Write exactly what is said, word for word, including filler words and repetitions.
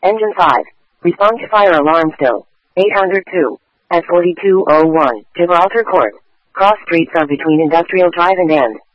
Engine five. Respond to fire alarm still. eight hundred two. At forty-two oh one. Gibraltar Court. Cross streets are between Industrial Drive and End.